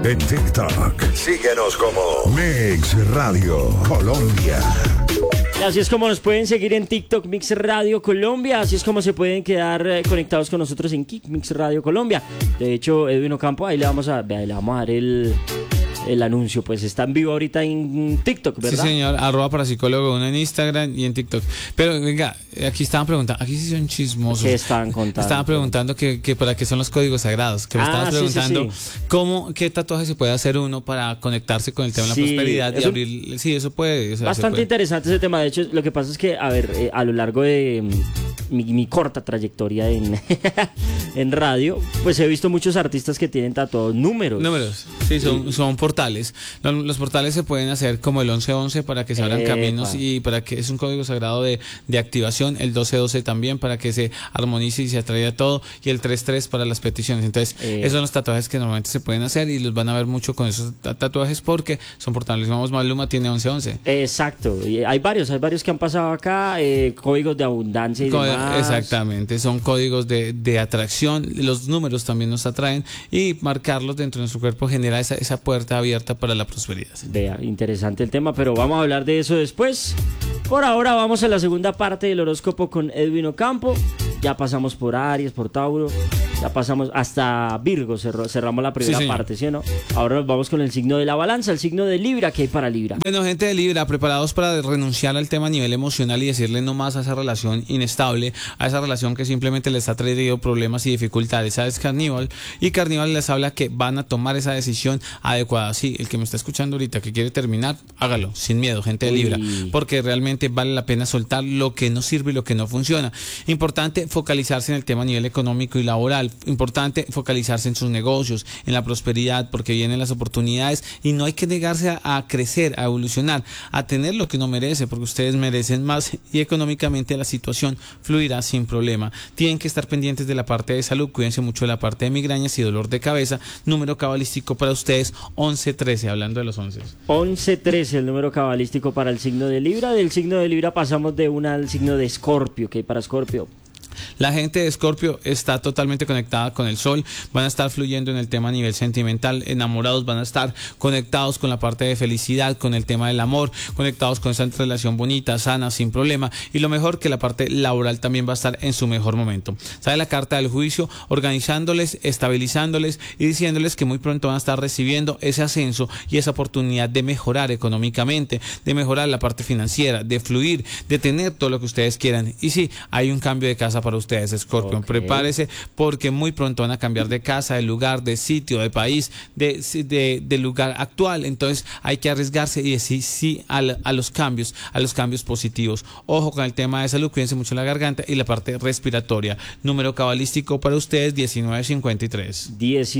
En TikTok, síguenos como Mix Radio Colombia. Así es como nos pueden seguir en TikTok, Mix Radio Colombia. Así es como se pueden quedar conectados con nosotros en Kik, Mix Radio Colombia. De hecho, Edwin Ocampo, ahí le vamos a dar el anuncio, pues está en vivo ahorita en TikTok, ¿verdad? Sí, señor, @parapsicólogo1 en Instagram y en TikTok. Pero venga, aquí estaban preguntando, aquí sí son chismosos. ¿Qué estaban contando? Estaban preguntando que para qué son los códigos sagrados. Que me estaban preguntando qué tatuaje se puede hacer uno para conectarse con el tema de la prosperidad y abrir. Sí, eso puede. O sea, bastante interesante ese tema. De hecho, lo que pasa es que, a ver, a lo largo de mi corta trayectoria en radio, pues he visto muchos artistas que tienen tatuados números. Sí, son portales. Los portales se pueden hacer como el 1111 para que se abran caminos y para que es un código sagrado de activación, el 1212 también para que se armonice y se atraiga todo, y el 33 para las peticiones. Entonces, esos son los tatuajes que normalmente se pueden hacer y los van a ver mucho con esos tatuajes porque son portales. Vamos, Maluma tiene 1111. Exacto. Y hay varios que han pasado acá, códigos de abundancia y demás. Exactamente, son códigos de atracción. Los números también nos atraen y marcarlos dentro de nuestro cuerpo genera esa puerta abierta para la prosperidad. Vea, interesante el tema, pero vamos a hablar de eso después. Por ahora vamos a la segunda parte del horóscopo con Edwin Ocampo. Ya pasamos por Aries, por Tauro, ya pasamos hasta Virgo, cerramos la primera parte, ¿sí o no? Ahora nos vamos con el signo de la balanza, el signo de Libra. ¿Qué hay para Libra? Bueno, gente de Libra, preparados para renunciar al tema a nivel emocional y decirle no más a esa relación inestable, a esa relación que simplemente les ha traído problemas y dificultades. ¿Sabes, Carnival? Y Carnival les habla que van a tomar esa decisión adecuada. Sí, el que me está escuchando ahorita que quiere terminar, hágalo, sin miedo, gente de Libra, porque realmente vale la pena soltar lo que no sirve y lo que no funciona. Importante focalizarse en el tema a nivel económico y laboral. Importante focalizarse en sus negocios, en la prosperidad, porque vienen las oportunidades y no hay que negarse a crecer, a evolucionar, a tener lo que uno merece, porque ustedes merecen más y económicamente la situación fluirá sin problema. Tienen que estar pendientes de la parte de salud, cuídense mucho de la parte de migrañas y dolor de cabeza. Número cabalístico para ustedes 1113, hablando de los 11. 1113, el número cabalístico para el signo de Libra. Del signo de Libra pasamos de una al signo de Escorpio. ¿Qué hay para Escorpio? La gente de Escorpio está totalmente conectada con el sol, van a estar fluyendo en el tema a nivel sentimental, enamorados, van a estar conectados con la parte de felicidad, con el tema del amor, conectados con esa relación bonita, sana, sin problema, y lo mejor que la parte laboral también va a estar en su mejor momento. Sale la carta del juicio, organizándoles, estabilizándoles y diciéndoles que muy pronto van a estar recibiendo ese ascenso y esa oportunidad de mejorar económicamente, de mejorar la parte financiera, de fluir, de tener todo lo que ustedes quieran. Y sí, hay un cambio de casa para ustedes, Escorpio. Prepárese porque muy pronto van a cambiar de casa, de lugar, de sitio, de país, de lugar actual. Entonces hay que arriesgarse y decir sí a los cambios positivos. Ojo con el tema de salud, cuídense mucho la garganta y la parte respiratoria. Número cabalístico para ustedes 1953.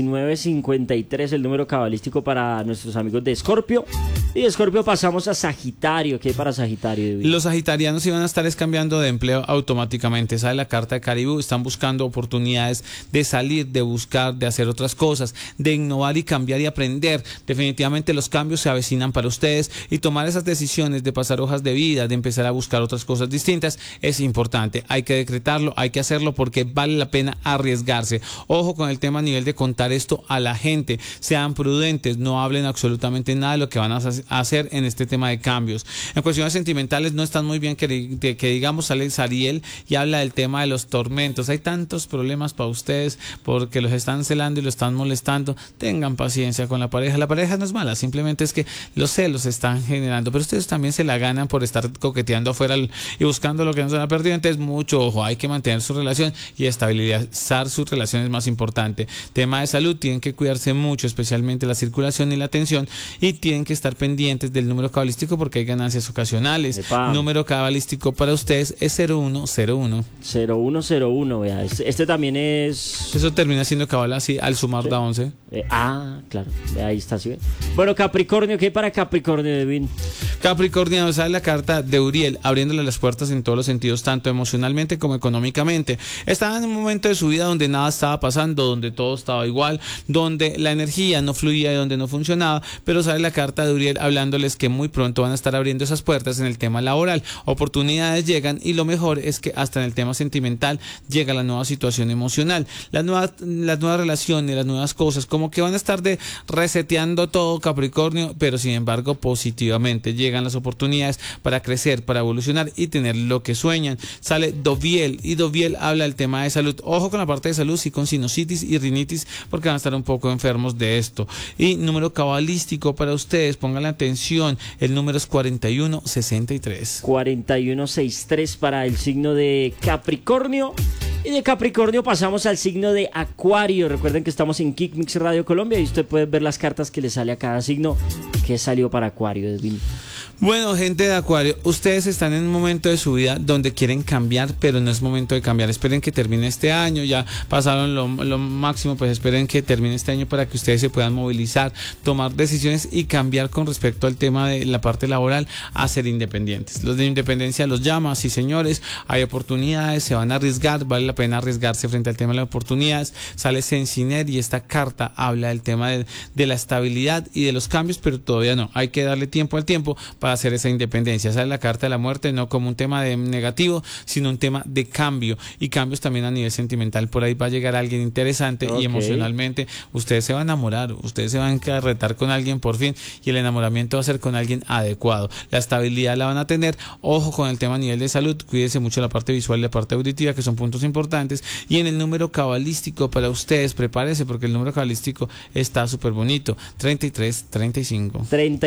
1953, el número cabalístico para nuestros amigos de Escorpio. Y de Escorpio pasamos a Sagitario. ¿Qué hay para Sagitario? Los sagitarianos iban a estar cambiando de empleo automáticamente. ¿Sabe la carta de Caribú? Están buscando oportunidades de salir, de buscar, de hacer otras cosas, de innovar y cambiar y aprender. Definitivamente los cambios se avecinan para ustedes y tomar esas decisiones de pasar hojas de vida, de empezar a buscar otras cosas distintas es importante. Hay que decretarlo, hay que hacerlo porque vale la pena arriesgarse. Ojo con el tema a nivel de contar esto a la gente. Sean prudentes, no hablen absolutamente nada de lo que van a hacer en este tema de cambios. En cuestiones sentimentales no están muy bien que digamos, sale Sariel y habla del tema de los tormentos. Hay tantos problemas para ustedes porque los están celando y los están molestando. Tengan paciencia con la pareja. La pareja no es mala, simplemente es que los celos están generando, pero ustedes también se la ganan por estar coqueteando afuera y buscando lo que no se ha perdido. Entonces mucho ojo, hay que mantener su relación y estabilizar su relación es más importante. Tema de salud, tienen que cuidarse mucho, especialmente la circulación y la tensión, y tienen que estar pendientes del número cabalístico porque hay ganancias ocasionales. Número cabalístico para ustedes es 0101. 0101, vea, este también es... Eso termina siendo cabal así, al sumar da 11. Claro, ahí está, ¿sí? Bueno, Capricornio, ¿qué hay para Capricornio, Devin? Capricornio, sale la carta de Uriel, abriéndole las puertas en todos los sentidos, tanto emocionalmente como económicamente. Estaba en un momento de su vida donde nada estaba pasando, donde todo estaba igual, donde la energía no fluía y donde no funcionaba, pero sale la carta de Uriel hablándoles que muy pronto van a estar abriendo esas puertas en el tema laboral. Oportunidades llegan y lo mejor es que hasta en el tema sentimental sentimental, llega la nueva situación emocional, las nuevas relaciones, las nuevas cosas, como que van a estar reseteando todo, Capricornio, pero sin embargo positivamente llegan las oportunidades para crecer, para evolucionar y tener lo que sueñan. Sale Doviel, y Doviel habla del tema de salud. Ojo con la parte de salud, sí, con sinusitis y rinitis, porque van a estar un poco enfermos de esto. Y número cabalístico para ustedes, pónganle atención, el número es 4163. 4163 para el signo de Capricornio. Y de Capricornio pasamos al signo de Acuario. Recuerden que estamos en Kick Mix Radio Colombia y usted puede ver las cartas que le sale a cada signo que salió para Acuario, Edwin. Bueno, gente de Acuario, ustedes están en un momento de su vida donde quieren cambiar, pero no es momento de cambiar. Esperen que termine este año, ya pasaron lo máximo, pues esperen que termine este año para que ustedes se puedan movilizar, tomar decisiones y cambiar con respecto al tema de la parte laboral a ser independientes. Los de independencia los llama, sí señores, hay oportunidades, se van a arriesgar, vale la pena arriesgarse frente al tema de las oportunidades. Sale Sensinet y esta carta habla del tema de la estabilidad y de los cambios, pero todavía no, hay que darle tiempo al tiempo para hacer esa independencia. Sale la carta de la muerte no como un tema de negativo, sino un tema de cambio, y cambios también a nivel sentimental. Por ahí va a llegar alguien interesante, y emocionalmente ustedes se van a enamorar, ustedes se van a encarretar con alguien por fin, y el enamoramiento va a ser con alguien adecuado. La estabilidad la van a tener. Ojo con el tema a nivel de salud, cuídense mucho la parte visual y la parte auditiva, que son puntos importantes. Y en el número cabalístico para ustedes, prepárese porque el número cabalístico está súper bonito, 3335.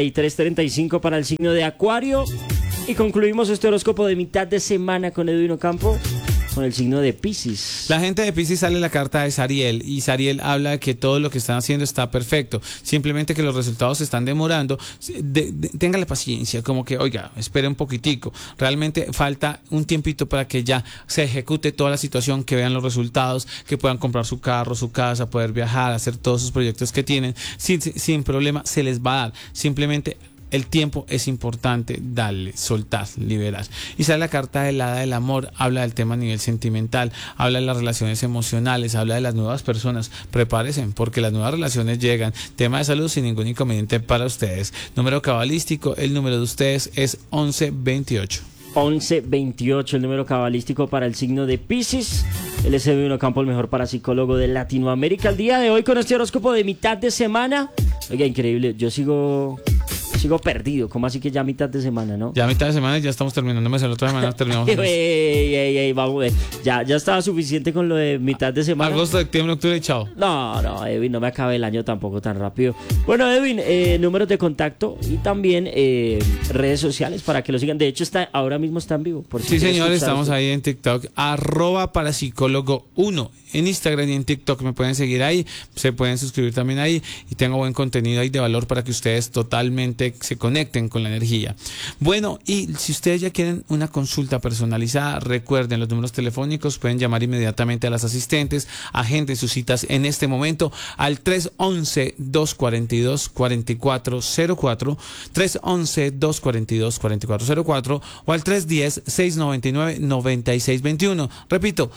3335 para el signo de Acuario. Y concluimos este horóscopo de mitad de semana con Edwin Ocampo con el signo de Piscis. La gente de Piscis sale la carta de Sariel, y Sariel habla de que todo lo que están haciendo está perfecto, simplemente que los resultados se están demorando. Téngale paciencia, como que oiga, espere un poquitico, realmente falta un tiempito para que ya se ejecute toda la situación, que vean los resultados, que puedan comprar su carro, su casa, poder viajar, hacer todos sus proyectos que tienen sin problema. Se les va a dar, simplemente el tiempo es importante, darle, soltar, liberar. Y sale la carta del hada del amor, habla del tema a nivel sentimental, habla de las relaciones emocionales, habla de las nuevas personas. Prepárense porque las nuevas relaciones llegan. Tema de salud sin ningún inconveniente para ustedes. Número cabalístico, el número de ustedes es 1128. 1128, el número cabalístico para el signo de Piscis. Él es Edwin Ocampo, el mejor parapsicólogo de Latinoamérica. El día de hoy con este horóscopo de mitad de semana. Oiga, increíble, yo sigo perdido, como así que ya mitad de semana, ¿no? Ya mitad de semana, ya estamos terminando, la otra semana terminamos. Vamos a ver, ya estaba suficiente con lo de mitad de semana. Agosto, septiembre, octubre, chao. No, Edwin, no me acabe el año tampoco tan rápido. Bueno, Edwin, números de contacto y también redes sociales para que lo sigan. De hecho, ahora mismo está en vivo. Por si sí, señores, estamos ahí en TikTok, @parapsicólogo1. En Instagram y en TikTok me pueden seguir ahí, se pueden suscribir también ahí, y tengo buen contenido ahí de valor para que ustedes totalmente se conecten con la energía. Bueno, y si ustedes ya quieren una consulta personalizada, recuerden los números telefónicos, pueden llamar inmediatamente a las asistentes, agenden sus citas en este momento al 311-242-4404, 311-242-4404 o al 310-699-9621. Repito,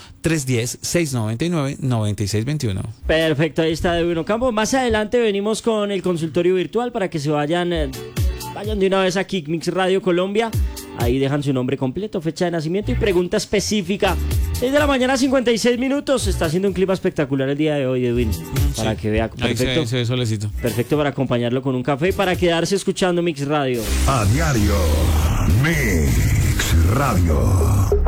310-699-9621. Perfecto, ahí está Edwin Ocampo. Más adelante venimos con el consultorio virtual para que se vayan de una vez a Kick Mix Radio Colombia. Ahí dejan su nombre completo, fecha de nacimiento y pregunta específica. 6 de la mañana, 56 minutos. Está haciendo un clima espectacular el día de hoy, Edwin. Para que vea. Perfecto. Ahí se ve solecito. Perfecto para acompañarlo con un café y para quedarse escuchando Mix Radio. A diario, Mix Radio.